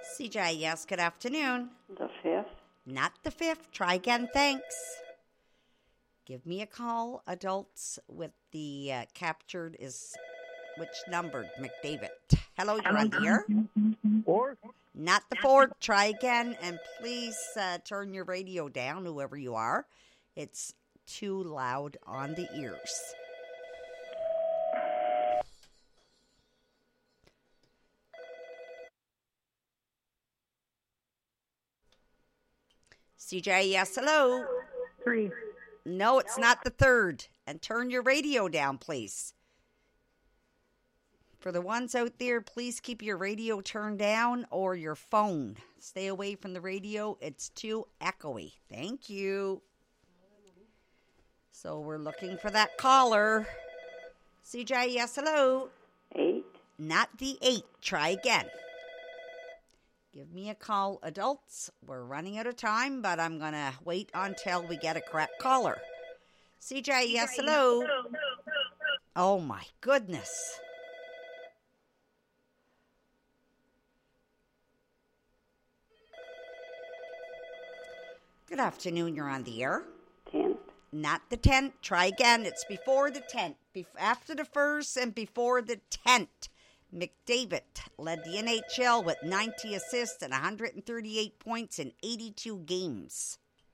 CJ, yes, good afternoon. The 5th. Not the 5th. Try again, thanks. Give me a call. Adults with the captured is which numbered? McDavid. Hello, you're on the air. 4th. Not the 4th. Try again, and please turn your radio down, whoever you are. It's too loud on the ears. CJ, yes, hello. 3. No, it's not the 3rd. And turn your radio down, please. For the ones out there, please keep your radio turned down or your phone. Stay away from the radio. It's too echoey. Thank you. So we're looking for that caller. CJ, yes, hello. 8. Not the 8. Try again. Give me a call, adults. We're running out of time, but I'm going to wait until we get a correct caller. CJ, yes, hello. Oh, my goodness. Good afternoon. You're on the air. 10th. Not the 10th. Try again. It's before the 10th. After the 1st and before the 10th. McDavid led the NHL with 90 assists and 138 points in 82 games.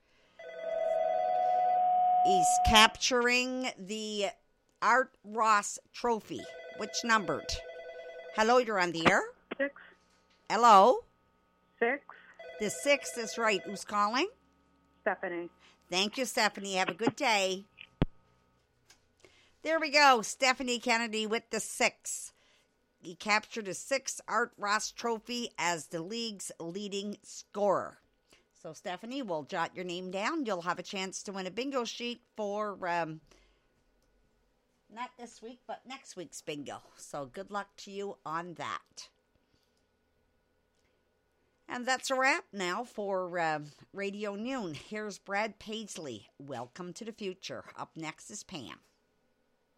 He's capturing the Art Ross Trophy. Which numbered? Hello, you're on the air. 6. Hello. 6. The 6th is right. Who's calling? Stephanie. Thank you, Stephanie. Have a good day. There we go. Stephanie Kennedy with the 6. He captured his 6th Art Ross Trophy as the league's leading scorer. So, Stephanie, we'll jot your name down. You'll have a chance to win a bingo sheet for not this week, but next week's bingo. So, good luck to you on that. And that's a wrap now for Radio Noon. Here's Brad Paisley. Welcome to the future. Up next is Pam.